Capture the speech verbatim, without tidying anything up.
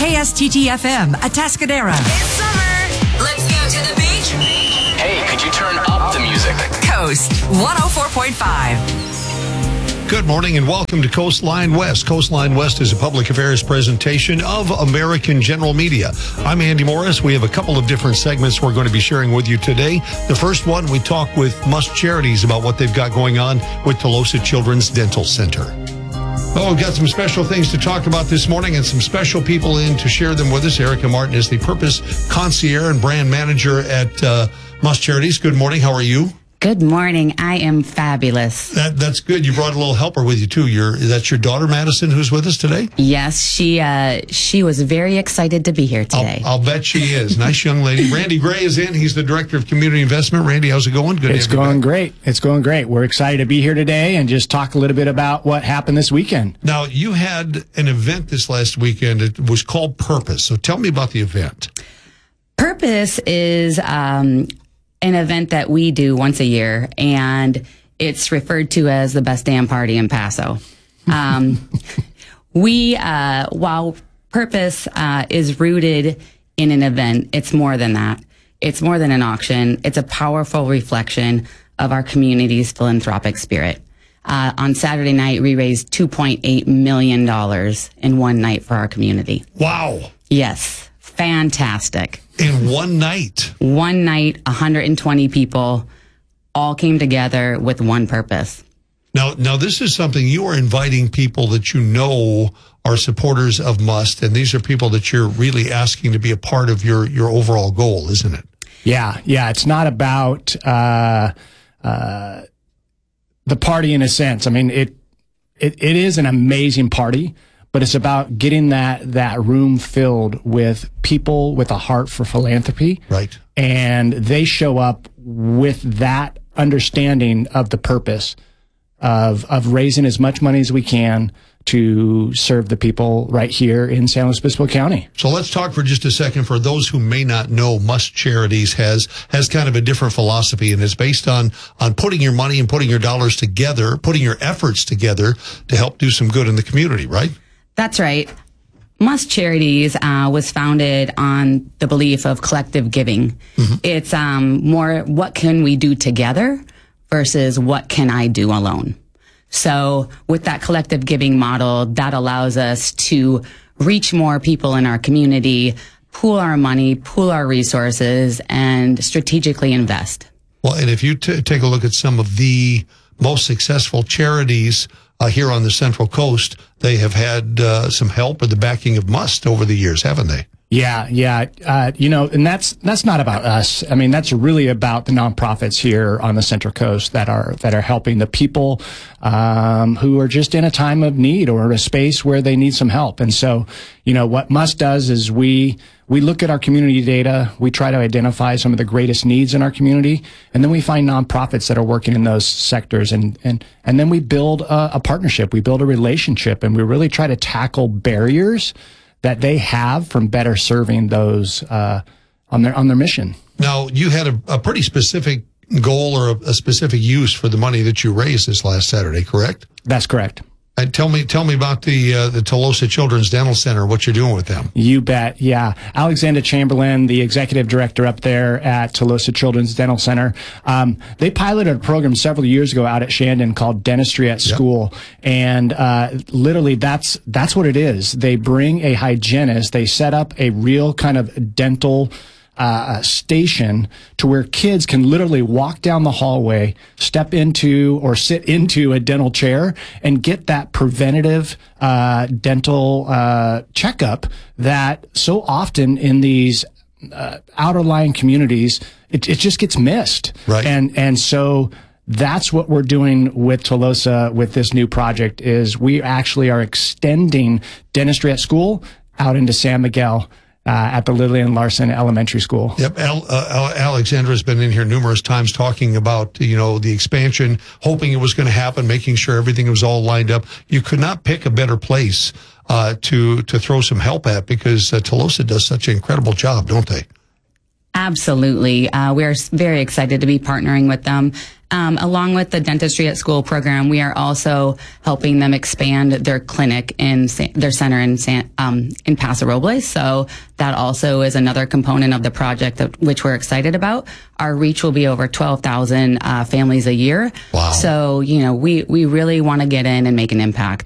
K S T T F M, Atascadero. It's summer. Let's go to the beach. Hey, could you turn up the music? Coast one oh four point five. Good morning and welcome to Coastline West. Coastline West is a public affairs presentation of American General Media. I'm Andy Morris. We have a couple of different segments we're going to be sharing with you today. The first one, we talk with Must Charities about what they've got going on with Tolosa Children's Dental Center. Oh, we've got some special things to talk about this morning and some special people in to share them with us. Erica Martin is the Purpose Concierge and Brand Manager at uh, Must Charities. Good morning. How are you? Good morning. I am fabulous. That That's good. You brought a little helper with you, too. Your, that's your daughter, Madison, who's with us today? Yes, she uh, she was very excited to be here today. I'll, I'll bet she is. Nice young lady. Randy Gray is in. He's the Director of Community Investment. Randy, how's it going? Good. It's going great. It's going great. We're excited to be here today and just talk a little bit about what happened this weekend. Now, you had an event this last weekend. It was called Purpose. So tell me about the event. Purpose is um, an event that we do once a year, and it's referred to as the best damn party in Paso. Um, we, uh, while Purpose uh, is rooted in an event, it's more than that. It's more than an auction. It's a powerful reflection of our community's philanthropic spirit. Uh, on Saturday night, we raised two point eight million dollars in one night for our community. Wow. Yes. Fantastic. In one night. One night, one hundred twenty people all came together with one purpose. Now, now this is something you are inviting people that you know are supporters of Must, and these are people that you're really asking to be a part of your, your overall goal, isn't it? Yeah, yeah. It's not about uh, uh, the party in a sense. I mean, it, it it is an amazing party, but it's about getting that that room filled with people with a heart for philanthropy. Right. And they show up with that understanding of the purpose of of raising as much money as we can to serve the people right here in San Luis Obispo County. So let's talk for just a second. For those who may not know, Must Charities has has kind of a different philosophy, and it's based on on putting your money and putting your dollars together, putting your efforts together to help do some good in the community, right? That's right. Must Charities uh, was founded on the belief of collective giving. Mm-hmm. It's um, more what can we do together versus what can I do alone. So with that collective giving model, that allows us to reach more people in our community, pool our money, pool our resources, and strategically invest. Well, and if you t- take a look at some of the most successful charities uh, here on the Central Coast, they have had uh, some help or the backing of Must over the years, haven't they? Yeah, yeah. Uh, you know, and that's that's not about us. I mean, that's really about the nonprofits here on the Central Coast that are that are helping the people um, who are just in a time of need or a space where they need some help. And so, you know, what Must does is we we look at our community data, we try to identify some of the greatest needs in our community, and then we find nonprofits that are working in those sectors, and and and then we build a, a partnership, we build a relationship, and we really try to tackle barriers that they have from better serving those uh, on their on their mission. Now, you had a, a pretty specific goal or a, a specific use for the money that you raised this last Saturday, correct? That's correct. And tell me, tell me about the uh, the Tolosa Children's Dental Center. What you're doing with them? You bet. Yeah, Alexander Chamberlain, the executive director up there at Tolosa Children's Dental Center, um, they piloted a program several years ago out at Shandon called Dentistry at School, yep. and uh, literally that's that's what it is. They bring a hygienist. They set up a real kind of dental Uh, station to where kids can literally walk down the hallway, step into or sit into a dental chair, and get that preventative uh, dental uh, checkup that so often in these uh, outer lying communities, it, it just gets missed. Right. And and so that's what we're doing with Tolosa with this new project is we actually are extending Dentistry at School out into San Miguel. Uh, at the Lillian Larson Elementary School. Yep, Al, uh, Alexandra's been in here numerous times talking about, you know, the expansion, hoping it was going to happen, making sure everything was all lined up. You could not pick a better place uh, to to throw some help at because uh, Tolosa does such an incredible job, don't they? Absolutely. Uh, we're very excited to be partnering with them. Um, along with the Dentistry at School program, we are also helping them expand their clinic in San, their center in San, um, in Paso Robles. So that also is another component of the project that, which we're excited about. Our reach will be over twelve thousand uh, families a year. Wow. So, you know, we, we really want to get in and make an impact.